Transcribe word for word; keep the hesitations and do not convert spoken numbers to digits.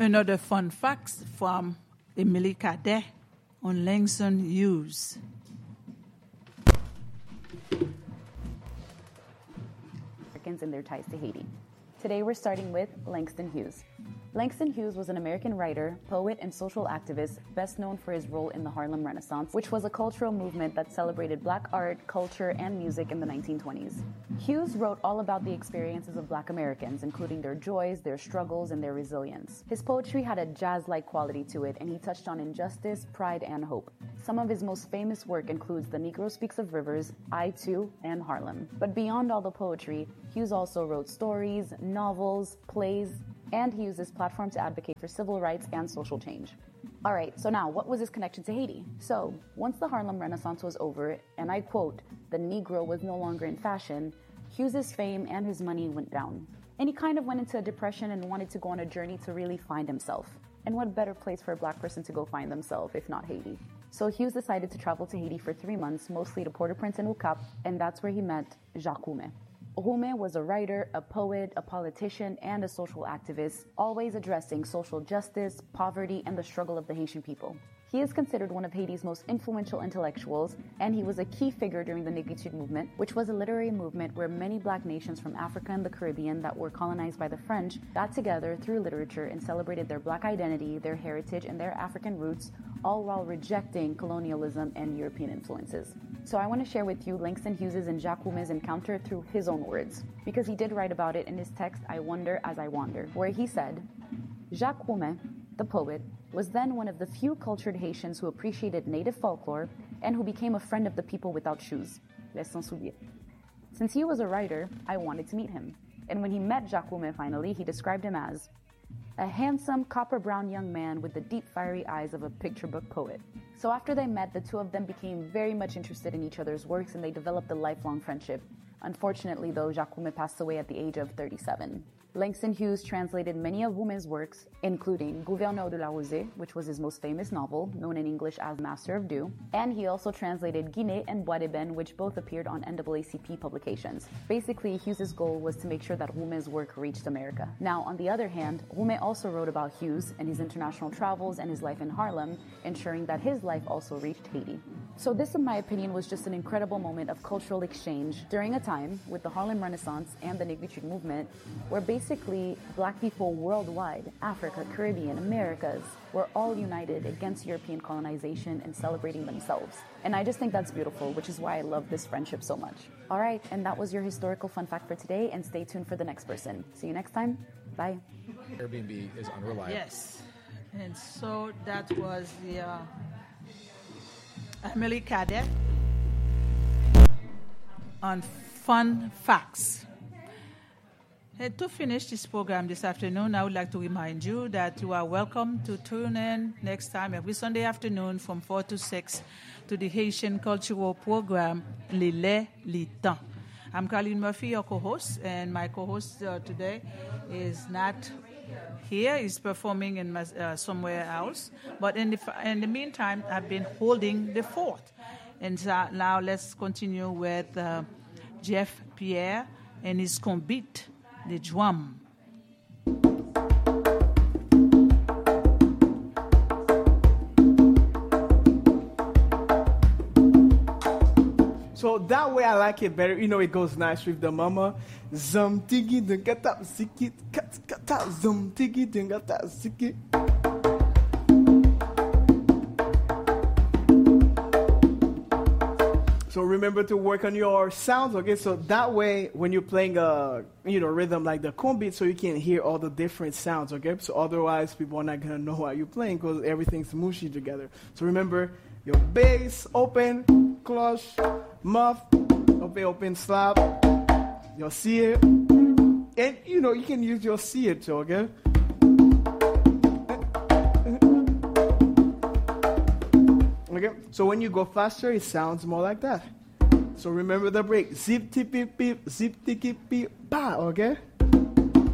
Another fun fact from Emily Cadet on Langston Hughes. Americans and their ties to Haiti. Today we're starting with Langston Hughes. Langston Hughes was an American writer, poet, and social activist best known for his role in the Harlem Renaissance, which was a cultural movement that celebrated black art, culture, and music in the nineteen twenties. Hughes wrote all about the experiences of black Americans, including their joys, their struggles, and their resilience. His poetry had a jazz-like quality to it, and he touched on injustice, pride, and hope. Some of his most famous work includes The Negro Speaks of Rivers, I Too, and Harlem. But beyond all the poetry, Hughes also wrote stories, novels, plays, and he used his platform to advocate for civil rights and social change. All right, so now, what was his connection to Haiti? So, once the Harlem Renaissance was over, and I quote, the Negro was no longer in fashion, Hughes's fame and his money went down. And he kind of went into a depression and wanted to go on a journey to really find himself. And what better place for a black person to go find themselves if not Haiti? So Hughes decided to travel to Haiti for three months, mostly to Port-au-Prince and Ukap, and that's where he met Jacques Roumet. Roumet was a writer, a poet, a politician, and a social activist, always addressing social justice, poverty, and the struggle of the Haitian people. He is considered one of Haiti's most influential intellectuals, and he was a key figure during the Negritude movement, which was a literary movement where many black nations from Africa and the Caribbean that were colonized by the French got together through literature and celebrated their black identity, their heritage, and their African roots, all while rejecting colonialism and European influences. So I want to share with you Langston Hughes' and Jacques Roumet's encounter through his own words, because he did write about it in his text, I Wonder as I Wander, where he said, Jacques Roumet, the poet, was then one of the few cultured Haitians who appreciated native folklore and who became a friend of the people without shoes, les sans souliers. Since he was a writer, I wanted to meet him. And when he met Jacques Roumet finally, he described him as a handsome, copper-brown young man with the deep, fiery eyes of a picture book poet. So after they met, the two of them became very much interested in each other's works and they developed a lifelong friendship. Unfortunately, though, Jacques Roumet passed away at the age of thirty-seven. Langston Hughes translated many of Roumet's works, including Gouverneur de la Rosée, which was his most famous novel, known in English as Master of Dew, and he also translated Guinée and Bois d'Ébène, which both appeared on N double A C P publications. Basically, Hughes's goal was to make sure that Roumet's work reached America. Now, on the other hand, Roumet also wrote about Hughes and his international travels and his life in Harlem, ensuring that his life also reached Haiti. So this, in my opinion, was just an incredible moment of cultural exchange during a time with the Harlem Renaissance and the Negritude movement, where basically black people worldwide, Africa, Caribbean, Americas, were all united against European colonization and celebrating themselves. And I just think that's beautiful, which is why I love this friendship so much. All right, and that was your historical fun fact for today, and stay tuned for the next person. See you next time. Bye. Airbnb is unreliable. Yes, and so that was the uh, Emily Cadet on fun facts. And to finish this program this afternoon, I would like to remind you that you are welcome to tune in next time every Sunday afternoon from four to six to the Haitian cultural program, Les Les Les Temps. I'm Colleen Murphy, your co-host, and my co-host uh, today is not here. He's performing in uh, somewhere else. But in the, in the meantime, I've been holding the fort. And so now let's continue with uh, Jeff Pierre and his Conbite de drum. So that way I like it better. You know, it goes nice with the mama. Zum tigi dungata ziki kat kata zum tigi dungata ziki. So remember to work on your sounds, okay? So that way, when you're playing a you know rhythm like the conbite, so you can hear all the different sounds, okay? So otherwise, people are not gonna know what you're playing because everything's mushy together. So remember your bass open, close, muff, open, open, slap, your sear, and you know you can use your sear too, okay? Okay, so when you go faster, it sounds more like that. So remember the break. Zip, tip, beep, beep, zip, tip, beep, ba, okay?